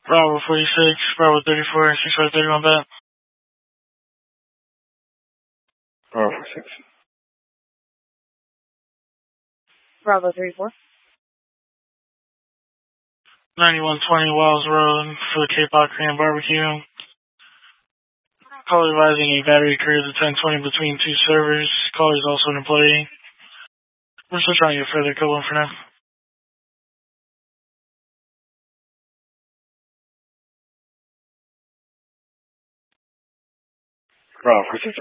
Bravo 46, Bravo 34, 6531 back. Bravo 46. Bravo 34. 9120 Wells Road for the K-Pop Korean Barbecue. Call advising a battery occurs at 1020 between two servers. Caller is also an employee. We're still trying to get further code one for now. Bravo 46.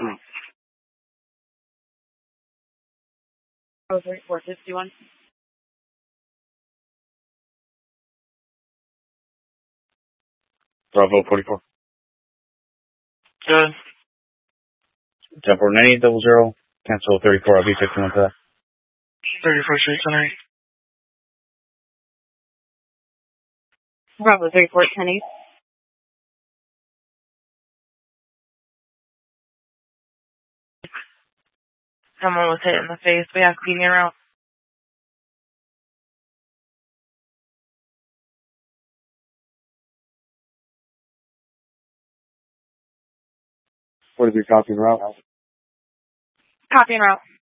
Bravo 34, 51. Bravo 44. Good. Tempo 9800, cancel 34, I'll be 51 to that. 31st Street Center. Bravo 34, 10-8. Someone was hit in the face. We have cleaning route. What is your copy route? Copy and route.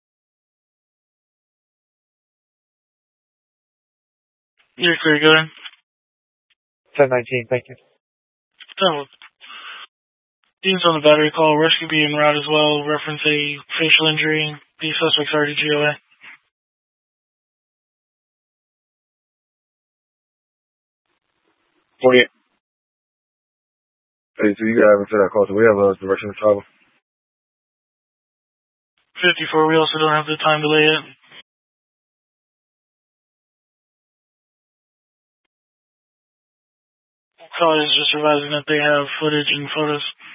You're clear, good. 1019, thank you. So, teams on the battery call. Rescue be en route as well. Reference a facial injury. The suspect's already GOA. 48. Hey, so you got to answer that call. So we have a direction of travel. 54, we also don't have the time delay yet. Caller is just revising that they have footage and photos.